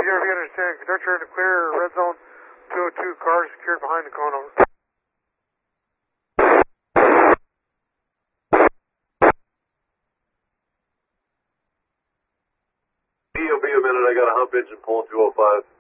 if you understand, conductor in the clear, red zone, 202, car secured behind the cone, over. Be a minute, I got a hump engine pulling 205.